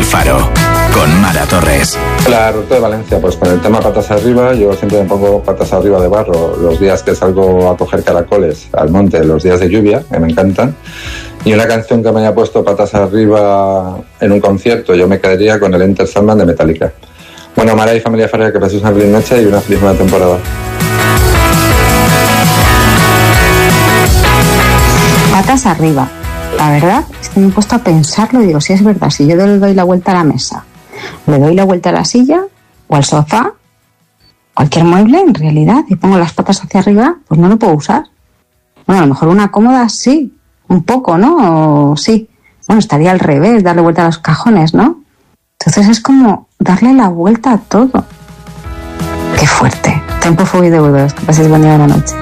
El Faro, con Mara Torres. La ruta de Valencia, pues con el tema patas arriba, yo siempre me pongo patas arriba de barro los días que salgo a coger caracoles al monte, los días de lluvia, que me encantan. Y una canción que me haya puesto patas arriba en un concierto, yo me quedaría con el Enter Sandman de Metallica. Bueno, Mara y familia Farrea, que paséis una feliz noche y una feliz nueva temporada. Patas arriba. La verdad es que me he puesto a pensarlo y digo, si es verdad, si yo le doy la vuelta a la mesa, le doy la vuelta a la silla o al sofá, cualquier mueble en realidad, y pongo las patas hacia arriba, pues no lo puedo usar. Bueno, a lo mejor una cómoda sí, un poco, ¿no? O sí. Bueno, estaría al revés, darle vuelta a los cajones, ¿no? Entonces es como darle la vuelta a todo. Qué fuerte. Tempo fuego y devolveros. Que paséis buen día, buena noche.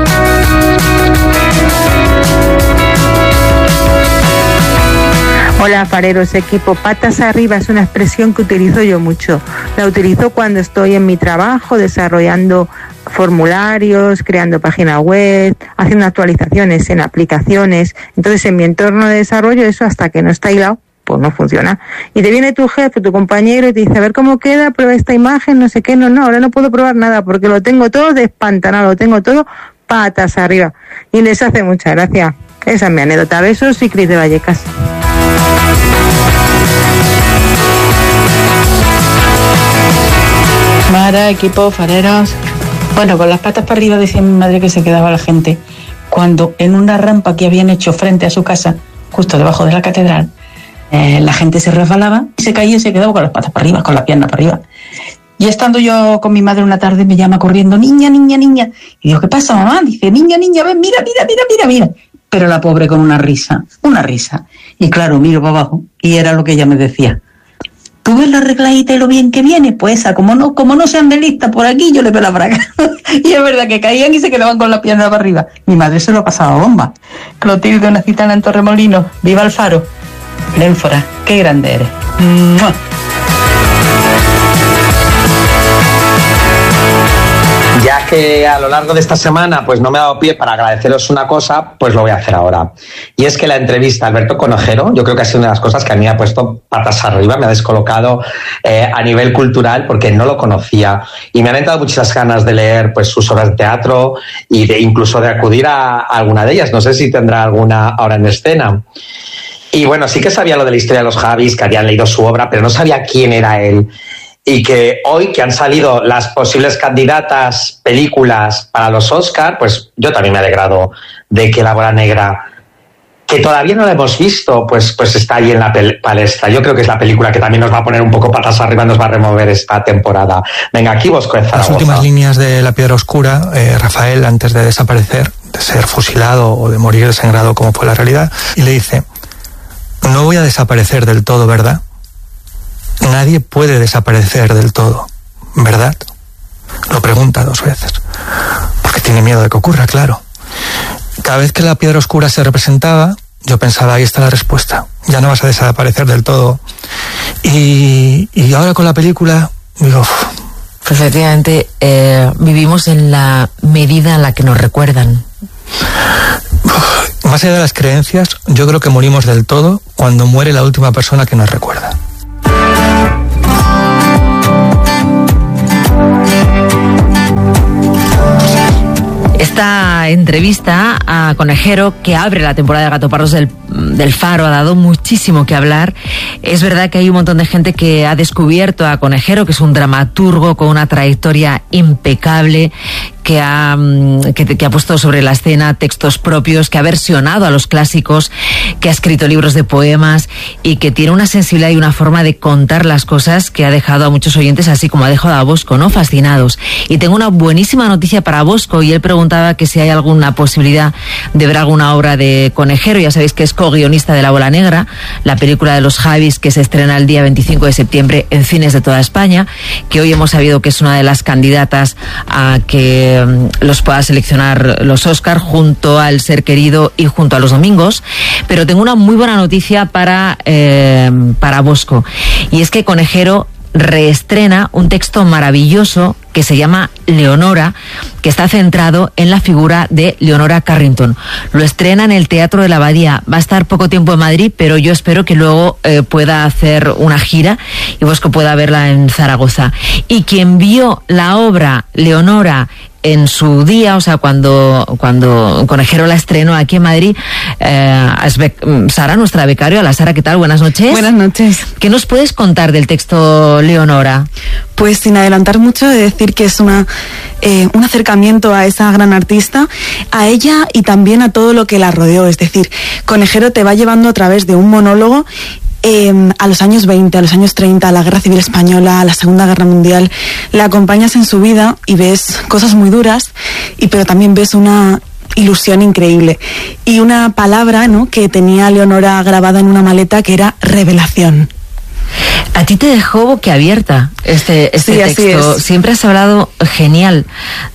Hola fareros, equipo. Patas arriba es una expresión que utilizo yo mucho. La utilizo cuando estoy en mi trabajo desarrollando formularios, creando páginas web, haciendo actualizaciones en aplicaciones. Entonces en mi entorno de desarrollo eso hasta que no está hilado pues no funciona. Y te viene tu jefe, tu compañero y te dice, a ver cómo queda, prueba esta imagen, no sé qué, no, ahora no puedo probar nada porque lo tengo todo despantanado, lo tengo todo patas arriba. Y les hace mucha gracia. Esa es mi anécdota. Besos y Cris de Vallecas. Mara, equipo, fareros. Bueno, con las patas para arriba decía mi madre que se quedaba la gente cuando en una rampa que habían hecho frente a su casa, justo debajo de la catedral, la gente se resbalaba y se caía y se quedaba con las patas para arriba, con la pierna para arriba. Y estando yo con mi madre una tarde me llama corriendo, niña. Y digo, ¿qué pasa, mamá? Dice, niña, ven, mira. Pero la pobre con una risa. Y claro, miro para abajo y era lo que ella me decía. ¿Tú ves la arregladita y lo bien que viene? Pues esa, como no sean de lista por aquí, yo le veo la braga. Y es verdad que caían y se quedaban con la pierna para arriba. Mi madre se lo pasaba bomba. Clotilde, una gitana en Torremolinos. ¡Viva el Faro! Lénfora, qué grande eres. ¡Mua! Ya que a lo largo de esta semana pues no me ha dado pie para agradeceros una cosa, pues lo voy a hacer ahora. Y es que la entrevista a Alberto Conejero, yo creo que ha sido una de las cosas que a mí me ha puesto patas arriba, me ha descolocado a nivel cultural porque no lo conocía. Y me han entrado muchas ganas de leer pues sus obras de teatro y incluso de acudir a alguna de ellas. No sé si tendrá alguna ahora en escena. Y bueno, sí que sabía lo de la historia de los Javis, que habían leído su obra, pero no sabía quién era él. Y que hoy que han salido las posibles candidatas películas para los Oscar, pues yo también me he alegrado de que La Bola Negra, que todavía no la hemos visto, pues está ahí en la palestra. Yo creo que es la película que también nos va a poner un poco patas arriba, nos va a remover esta temporada. Venga, aquí Bosco de Zaragoza. Las últimas líneas de La Piedra Oscura, Rafael, antes de desaparecer, de ser fusilado o de morir desangrado como fue la realidad, y le dice, no voy a desaparecer del todo, ¿verdad? Nadie puede desaparecer del todo, ¿verdad? Lo pregunta 2 veces, porque tiene miedo de que ocurra, claro. Cada vez que la piedra oscura se representaba, yo pensaba, ahí está la respuesta, ya no vas a desaparecer del todo. Y ahora con la película, digo... Pues efectivamente, vivimos en la medida en la que nos recuerdan. Más allá de las creencias, yo creo que morimos del todo cuando muere la última persona que nos recuerda. Esta entrevista a Conejero, que abre la temporada de Gatopardos del Faro, ha dado muchísimo que hablar. Es verdad que hay un montón de gente que ha descubierto a Conejero, que es un dramaturgo con una trayectoria impecable, que ha puesto sobre la escena textos propios, que ha versionado a los clásicos, que ha escrito libros de poemas y que tiene una sensibilidad y una forma de contar las cosas que ha dejado a muchos oyentes, así como ha dejado a Bosco, ¿no?, fascinados. Y tengo una buenísima noticia para Bosco, y él preguntaba que si hay alguna posibilidad de ver alguna obra de Conejero. Ya sabéis que es co-guionista de La Bola Negra, la película de los Javis, que se estrena el día 25 de septiembre en cines de toda España, que hoy hemos sabido que es una de las candidatas a que los pueda seleccionar los Oscar, junto al Ser Querido y junto a Los Domingos. Pero tengo una muy buena noticia para Bosco, y es que Conejero reestrena un texto maravilloso que se llama Leonora, que está centrado en la figura de Leonora Carrington. Lo estrena en el Teatro de la Abadía. Va a estar poco tiempo en Madrid, pero yo espero que luego pueda hacer una gira y pues que pueda verla en Zaragoza. Y quien vio la obra Leonora en su día, o sea, cuando Conejero la estrenó aquí en Madrid, Sara, nuestra becaria. Hola, Sara, ¿qué tal? Buenas noches. Buenas noches. ¿Qué nos puedes contar del texto Leonora? Pues sin adelantar mucho, de decir que es un acercamiento a esa gran artista, a ella y también a todo lo que la rodeó. Es decir, Conejero te va llevando a través de un monólogo a los años 20, a los años 30, a la Guerra Civil Española, a la Segunda Guerra Mundial. La acompañas en su vida y ves cosas muy duras, pero también ves una ilusión increíble. Y una palabra, ¿no?, que tenía Leonora grabada en una maleta, que era revelación. A ti te dejó boquiabierta este Sí, texto. Siempre has hablado genial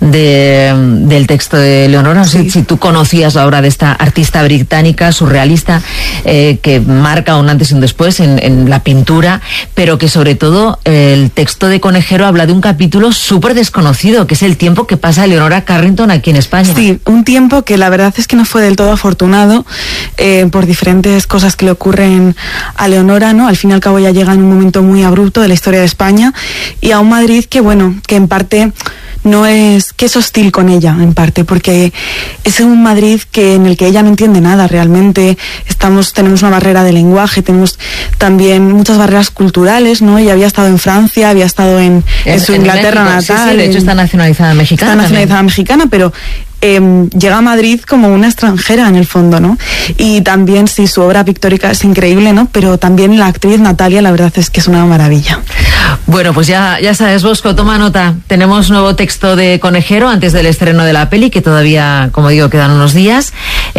del texto de Leonora. No sé si tú conocías la obra de esta artista británica, surrealista, que marca un antes y un después en la pintura, pero que sobre todo el texto de Conejero habla de un capítulo súper desconocido, que es el tiempo que pasa Leonora Carrington aquí en España. Sí, un tiempo que la verdad es que no fue del todo afortunado por diferentes cosas que le ocurren a Leonora, ¿no? Al fin y al cabo ya llega en un momento muy abrupto de la historia de España, y a un Madrid que, bueno, que en parte no es, que es hostil con ella, en parte, porque es un Madrid en el que ella no entiende nada realmente. Tenemos una barrera de lenguaje, tenemos también muchas barreras culturales, ¿no? Ella había estado en Francia, había estado en su Inglaterra México, natal. Sí, de hecho está nacionalizada mexicana. Está nacionalizada mexicana, pero llega a Madrid como una extranjera en el fondo, ¿no? Y también, sí, su obra pictórica es increíble, ¿no? Pero también la actriz Natalia, la verdad es que es una maravilla. Bueno, pues ya sabes, Bosco, toma nota. Tenemos nuevo texto de Conejero antes del estreno de la peli, que todavía, como digo, quedan unos días.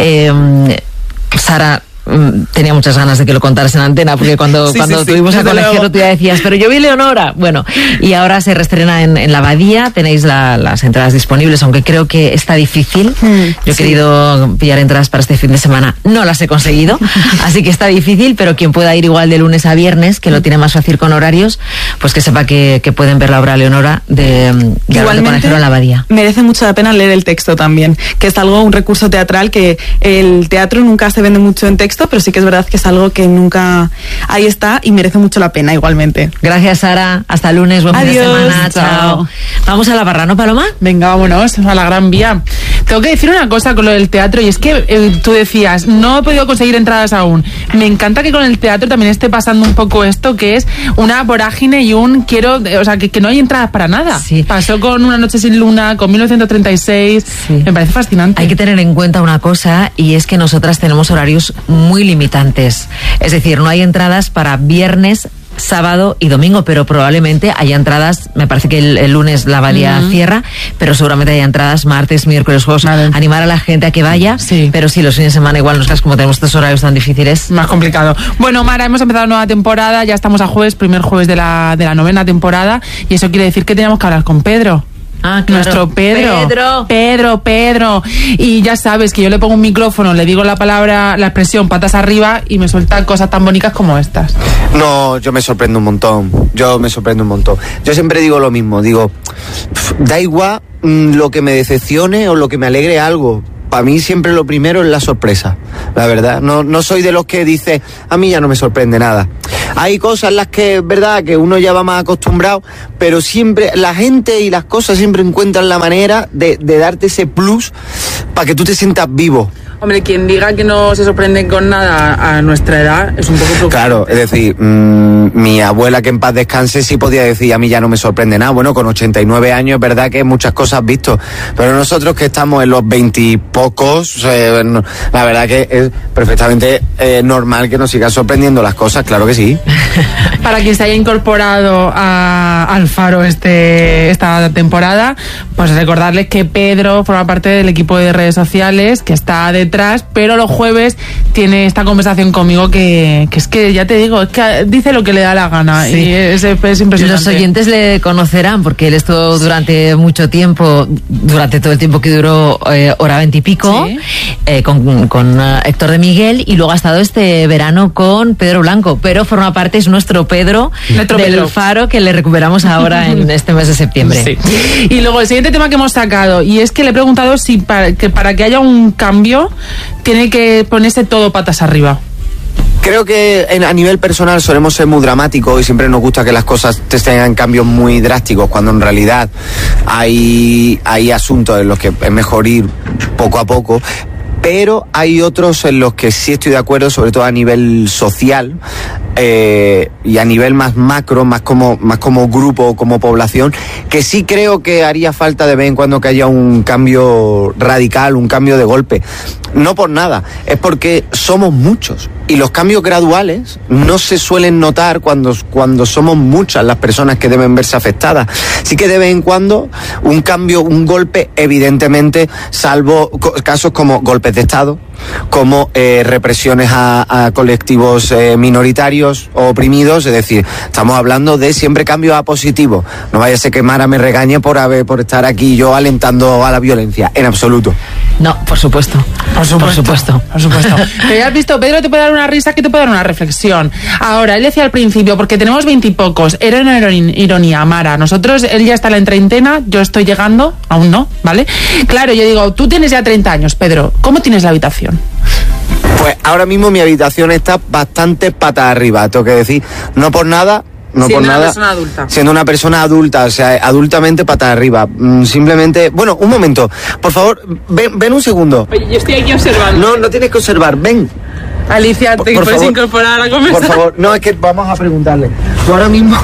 Sara, tenía muchas ganas de que lo contaras en antena, porque cuando tuvimos a Conejero tú ya decías, pero yo vi Leonora. Bueno, y ahora se reestrena en la Abadía. Tenéis las entradas disponibles, aunque creo que está difícil. Yo he querido pillar entradas para este fin de semana, no las he conseguido, así que está difícil, pero quien pueda ir igual de lunes a viernes, que lo tiene más fácil con horarios, pues que sepa que pueden ver la obra Leonora de Conejero en la Abadía. Merece mucho la pena leer el texto también, que es un recurso teatral que el teatro nunca se vende mucho en texto, pero sí que es verdad que es algo que nunca ahí está y merece mucho la pena igualmente. Gracias, Sara, hasta el lunes, buen fin de semana. Chao. Vamos a la barra, ¿no, Paloma? Venga, vámonos a la Gran Vía. Tengo que decir una cosa con lo del teatro, y es que tú decías, no he podido conseguir entradas aún. Me encanta que con el teatro también esté pasando un poco esto, que es una vorágine y que no hay entradas para nada. Sí. Pasó con Una noche sin luna, con 1936, me parece fascinante. Hay que tener en cuenta una cosa, y es que nosotras tenemos horarios muy limitantes. Es decir, no hay entradas para viernes, sábado y domingo, pero probablemente haya entradas. Me parece que el lunes la Abadía cierra, pero seguramente haya entradas martes, miércoles, juegos. Animar a la gente a que vaya, pero sí, los fines de semana igual, nosotras como tenemos estos horarios tan difíciles, más complicado. Bueno, Mara, hemos empezado nueva temporada, ya estamos a jueves, primer jueves de la 9ª temporada, y eso quiere decir que teníamos que hablar con Pedro. Ah, claro. Nuestro Pedro. Y ya sabes que yo le pongo un micrófono, le digo la expresión patas arriba, y me suelta cosas tan bonitas como estas. No, yo me sorprendo un montón. Yo siempre digo lo mismo, da igual lo que me decepcione o lo que me alegre algo. Para mí siempre lo primero es la sorpresa, la verdad. No soy de los que dice, a mí ya no me sorprende nada. Hay cosas en las que es verdad que uno ya va más acostumbrado, pero siempre la gente y las cosas siempre encuentran la manera de darte ese plus para que tú te sientas vivo. Hombre, quien diga que no se sorprende con nada a nuestra edad es un poco preocupante. Claro, es decir, mi abuela, que en paz descanse, sí podía decir, a mí ya no me sorprende nada. Bueno, con 89 años es verdad que muchas cosas has visto, pero nosotros que estamos en los 20 y pocos, la verdad que es perfectamente normal que nos sigan sorprendiendo las cosas, claro que sí. Para quien se haya incorporado al Faro esta temporada, pues recordarles que Pedro forma parte del equipo de redes sociales, que está detrás detrás, pero los jueves tiene esta conversación conmigo que es que, ya te digo, es que dice lo que le da la gana. Sí. Y es impresionante. Los oyentes le conocerán porque él estuvo durante mucho tiempo, durante todo el tiempo que duró hora 20 y pico, con Héctor de Miguel, y luego ha estado este verano con Pedro Blanco, pero forma parte, es nuestro Pedro del Faro, que le recuperamos ahora en este mes de septiembre. Sí. Y luego el siguiente tema que hemos sacado, y es que le he preguntado si para que haya un cambio tiene que ponerse todo patas arriba. Creo que a nivel personal solemos ser muy dramáticos y siempre nos gusta que las cosas tengan cambios muy drásticos, cuando en realidad hay asuntos en los que es mejor ir poco a poco. Pero hay otros en los que sí estoy de acuerdo, sobre todo a nivel social y a nivel más macro, más como grupo, como población, que sí creo que haría falta de vez en cuando que haya un cambio radical, un cambio de golpe. No por nada, es porque somos muchos y los cambios graduales no se suelen notar cuando somos muchas las personas que deben verse afectadas. Sí que de vez en cuando un cambio, un golpe, evidentemente, salvo casos como golpes de Estado, como represiones a colectivos minoritarios o oprimidos, es decir, estamos hablando de siempre cambios a positivo. No vaya a ser que Mara me regañe por estar aquí yo alentando a la violencia, en absoluto. No, por supuesto. Por supuesto. Pero ya has visto, Pedro te puede dar una risa, que te puede dar una reflexión. Ahora, él decía al principio, porque tenemos 20 y pocos, era una ironía, Mara. Nosotros, él ya está en la treintena, yo estoy llegando, aún no, ¿vale? Claro, yo digo, tú tienes ya 30 años, Pedro, ¿cómo tienes la habitación? Pues ahora mismo mi habitación está bastante patas arriba, tengo que decir, no por nada. No por nada, siendo una persona adulta, o sea, adultamente patas arriba. Simplemente, bueno, un momento, por favor, ven un segundo. Oye, yo estoy aquí observando. No tienes que observar, ven. Alicia, ¿te puedes incorporar a la conversación? Por favor, no, es que vamos a preguntarle. Tú ahora mismo,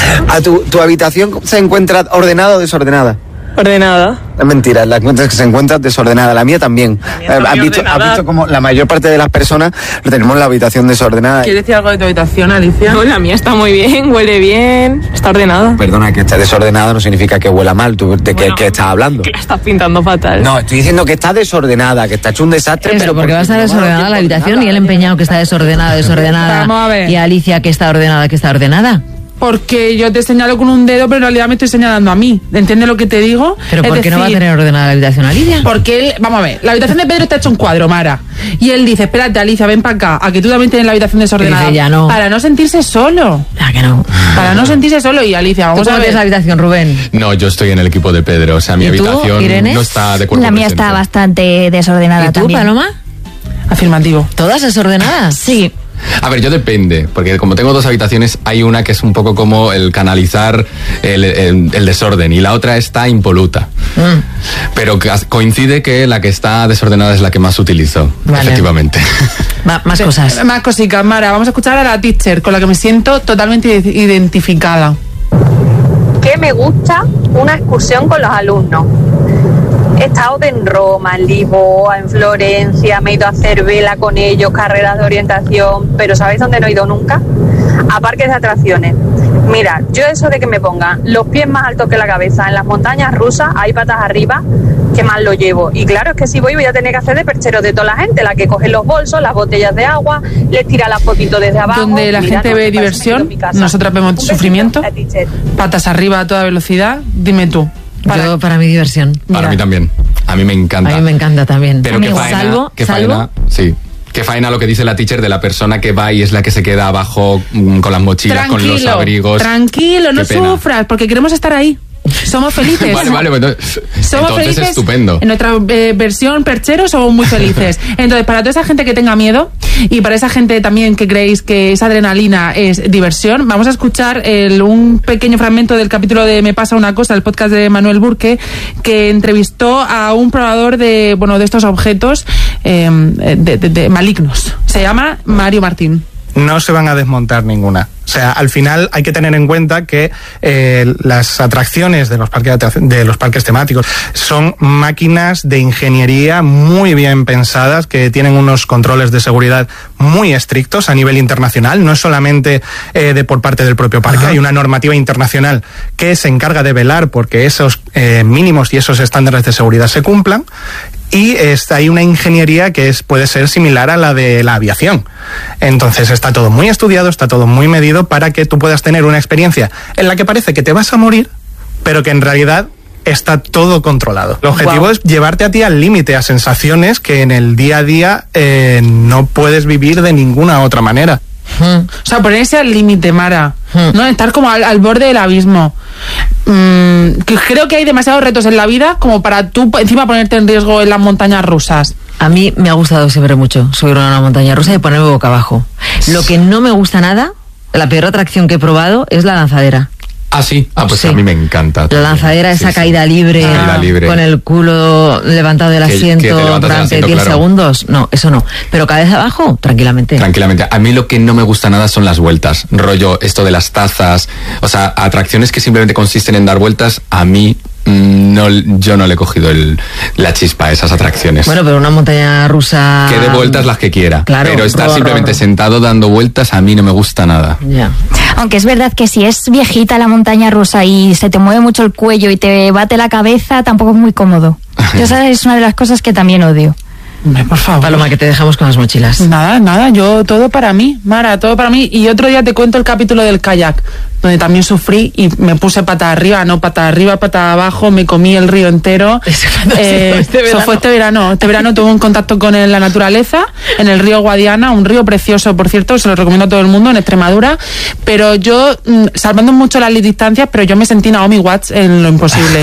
¿tu habitación se encuentra ordenada o desordenada? Ordenada. Es mentira, la cuenta es que se encuentra desordenada. La mía también. ¿Has visto como la mayor parte de las personas lo tenemos en la habitación desordenada? ¿Quieres decir algo de tu habitación, Alicia? No, la mía está muy bien, huele bien, está ordenada. Perdona, que esté desordenada no significa que huela mal. ¿De qué estás hablando? Que la estás pintando fatal. No, estoy diciendo que está desordenada, que está hecho un desastre. Eso, pero porque va a estar desordenada la habitación y él empeñado que está desordenada. Vamos a ver. Y Alicia que está ordenada. Porque yo te señalo con un dedo, pero en realidad me estoy señalando a mí. ¿Entiendes lo que te digo? ¿Pero por qué no va a tener ordenada la habitación, Alicia? Porque él, vamos a ver, la habitación de Pedro está hecha un cuadro, Mara. Y él dice, espérate, Alicia, ven para acá, a que tú también tienes la habitación desordenada. Dice, ya no. Para no sentirse solo. ¿A que no? Para no sentirse solo. Y Alicia, vamos a ver. ¿Tienes la habitación, Rubén? No, yo estoy en el equipo de Pedro. O sea, mi habitación no está de cuerpo La mía presente. está bastante desordenada. ¿Y tú, también. Paloma? Afirmativo. ¿Todas desordenadas? Sí. A ver, yo depende, porque como tengo dos habitaciones, hay una que es un poco como el canalizar el desorden y la otra está impoluta. Pero coincide que la que está desordenada es la que más utilizo, efectivamente. Más cosas. Más cositas, Mara. Vamos a escuchar a la teacher, con la que me siento totalmente identificada. Que me gusta una excursión con los alumnos. He estado en Roma, en Lisboa, en Florencia, me he ido a hacer vela con ellos, carreras de orientación, pero ¿sabéis dónde no he ido nunca? A parques de atracciones. Mira, yo eso de que me pongan los pies más altos que la cabeza en las montañas rusas, hay patas arriba, que más lo llevo. Y claro, es que si voy a tener que hacer de perchero de toda la gente, la que coge los bolsos, las botellas de agua, les tira las fotitos desde abajo. Donde la gente ve diversión, nosotras vemos sufrimiento, patas arriba a toda velocidad. Dime tú. Para mi diversión. Para mí también. A mí me encanta. A mí me encanta también. Pero qué faena, sí. Qué faena lo que dice la teacher de la persona que va y es la que se queda abajo con las mochilas, con los abrigos. Tranquilo, no sufras, porque queremos estar ahí. Somos felices. Vale, pues somos entonces felices. Estupendo. En nuestra versión perchero somos muy felices. Entonces, para toda esa gente que tenga miedo y para esa gente también que creéis que esa adrenalina es diversión, vamos a escuchar un pequeño fragmento del capítulo de Me pasa una cosa, el podcast de Manuel Burke, que entrevistó a un probador de estos objetos de malignos. Se llama Mario Martín. No se van a desmontar ninguna. O sea, al final hay que tener en cuenta que las atracciones de los parques temáticos son máquinas de ingeniería muy bien pensadas, que tienen unos controles de seguridad muy estrictos a nivel internacional, no es solamente por parte del propio parque. Hay una normativa internacional que se encarga de velar porque esos mínimos y esos estándares de seguridad se cumplan. y hay una ingeniería que puede ser similar a la de la aviación. Entonces está todo muy estudiado, está todo muy medido para que tú puedas tener una experiencia en la que parece que te vas a morir, pero que en realidad está todo controlado. El objetivo es llevarte a ti al límite, a sensaciones que en el día a día no puedes vivir de ninguna otra manera. O sea, ponerse al límite, Mara, ¿no? Estar como al borde del abismo. Creo que hay demasiados retos en la vida como para tú encima ponerte en riesgo en las montañas rusas. A mí me ha gustado siempre mucho subir a una montaña rusa y ponerme boca abajo. Lo que no me gusta nada, la peor atracción que he probado, es la lanzadera. Ah, sí. Pues sí. A mí me encanta. La lanzadera, esa caída libre, con el culo levantado del asiento durante 10 segundos. No, eso no. Pero cabeza abajo, tranquilamente. Tranquilamente. A mí lo que no me gusta nada son las vueltas. Rollo, esto de las tazas. O sea, atracciones que simplemente consisten en dar vueltas, a mí... yo no le he cogido la chispa a esas atracciones. Bueno, pero una montaña rusa... Que dé vueltas las que quiera. Claro, pero estar simplemente sentado dando vueltas a mí no me gusta nada. Ya. Aunque es verdad que si es viejita la montaña rusa y se te mueve mucho el cuello y te bate la cabeza, tampoco es muy cómodo. Esa es una de las cosas que también odio. Por favor. Paloma, que te dejamos con las mochilas. Nada, yo todo para mí, Mara, todo para mí. Y otro día te cuento el capítulo del kayak, donde también sufrí y me puse pata arriba, pata abajo, me comí el río entero. Eso fue este verano. Este verano tuve un contacto con la naturaleza en el río Guadiana, un río precioso, por cierto, se lo recomiendo a todo el mundo, en Extremadura. Pero yo, salvando mucho las distancias, pero yo me sentí Naomi Watts en lo imposible.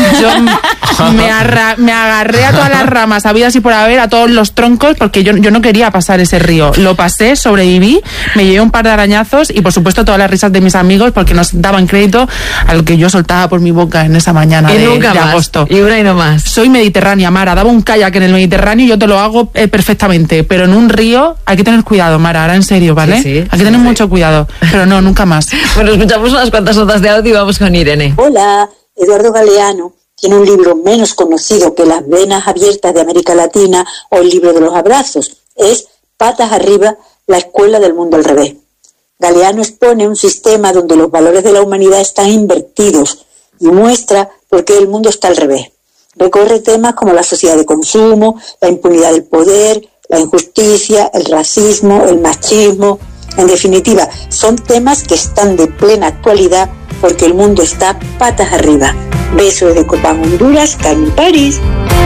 Yo me agarré a todas las ramas, habidas y por haber, a todos los troncos, porque yo no quería pasar ese río. Lo pasé, sobreviví, me llevé un par de arañazos y por supuesto todas las risas de mis amigos porque nos daban crédito a lo que yo soltaba por mi boca en esa mañana de agosto. Y una y no más. Soy mediterránea, Mara, daba un kayak en el Mediterráneo y yo te lo hago perfectamente, pero en un río hay que tener cuidado, Mara, ahora en serio, ¿vale? Hay que tener mucho cuidado, pero no, nunca más. Bueno, escuchamos unas cuantas notas de audio y vamos con Irene. Hola, Eduardo Galeano tiene un libro menos conocido que Las venas abiertas de América Latina o El libro de los abrazos. Es Patas arriba, la escuela del mundo al revés. Galeano expone un sistema donde los valores de la humanidad están invertidos y muestra por qué el mundo está al revés. Recorre temas como la sociedad de consumo, la impunidad del poder, la injusticia, el racismo, el machismo. En definitiva, son temas que están de plena actualidad porque el mundo está patas arriba. Beso de Copán, Honduras, Carmen París.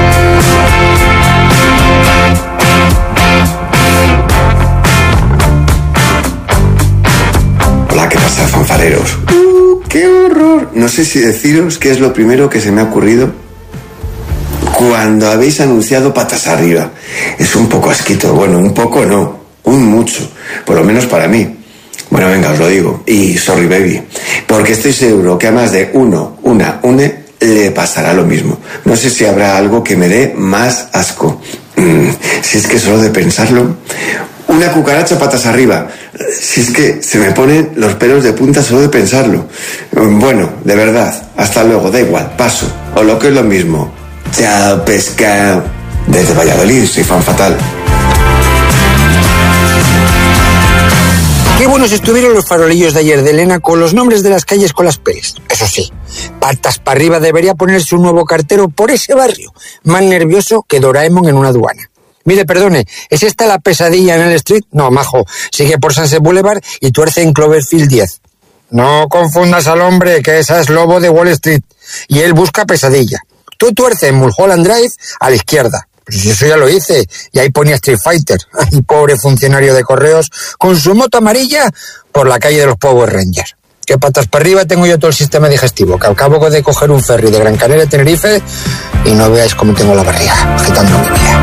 Hola, ¿qué pasa, fanfareros? ¡Qué horror! No sé si deciros qué es lo primero que se me ha ocurrido cuando habéis anunciado patas arriba. Es un poco asquito. Bueno, un poco no, un mucho. Por lo menos para mí. Bueno, venga, os lo digo. Y sorry, baby. Porque estoy seguro que a más de una le pasará lo mismo. No sé si habrá algo que me dé más asco. Si es que solo de pensarlo... Una cucaracha patas arriba. Si es que se me ponen los pelos de punta solo de pensarlo. Bueno, de verdad. Hasta luego, da igual, paso. O lo que es lo mismo. Chao, pesca. Desde Valladolid, soy fan fatal. Qué buenos estuvieron los farolillos de ayer de Elena con los nombres de las calles con las pelis. Eso sí, patas para arriba debería ponerse un nuevo cartero por ese barrio. Más nervioso que Doraemon en una aduana. Mire, perdone, ¿es esta la pesadilla en el Street? No, majo, sigue por Sunset Boulevard y tuerce en Cloverfield 10. No confundas al hombre, que esa es Lobo de Wall Street. Y él busca pesadilla. Tú tuerce en Mulholland Drive a la izquierda. Pues eso ya lo hice, y ahí ponía Street Fighter. Ay, pobre funcionario de correos, con su moto amarilla por la calle de los Power Rangers. Que patas para arriba tengo yo todo el sistema digestivo, que acabo de coger un ferry de Gran Canaria a Tenerife y no veáis cómo tengo la barriga, agitando mi vida.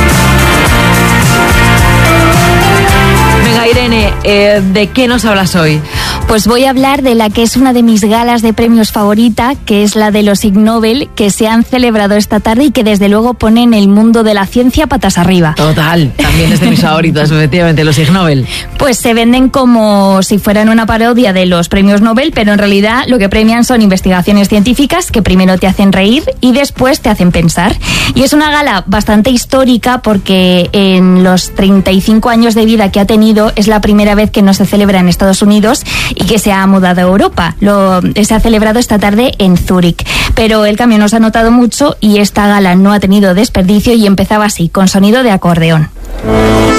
Venga, Irene, ¿de qué nos hablas hoy? Pues voy a hablar de la que es una de mis galas de premios favorita, que es la de los Ig Nobel, que se han celebrado esta tarde y que desde luego ponen el mundo de la ciencia patas arriba. Total, también es de mis favoritos, efectivamente, los Ig Nobel. Pues se venden como si fueran una parodia de los premios Nobel, pero en realidad lo que premian son investigaciones científicas que primero te hacen reír y después te hacen pensar. Y es una gala bastante histórica porque en los 35 años de vida que ha tenido es la primera vez que no se celebra en Estados Unidos y que se ha mudado a Europa. Se ha celebrado esta tarde en Zúrich. Pero el cambio no se ha notado mucho y esta gala no ha tenido desperdicio y empezaba así, con sonido de acordeón.